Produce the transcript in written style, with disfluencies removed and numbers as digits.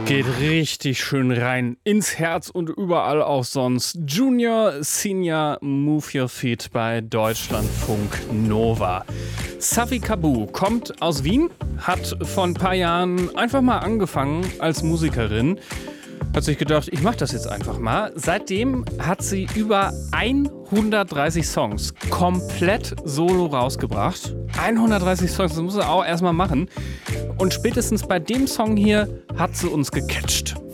Geht richtig schön rein ins Herz und überall auch sonst. Junior Senior Move Your Feet bei Deutschlandfunk Nova. Safi Kabu kommt aus Wien, hat vor ein paar Jahren einfach mal angefangen als Musikerin. Hat sich gedacht, ich mache das jetzt einfach mal. Seitdem hat sie über 130 Songs komplett solo rausgebracht. 130 Songs, das muss sie auch erstmal machen. Und spätestens bei dem Song hier hat sie uns gecatcht.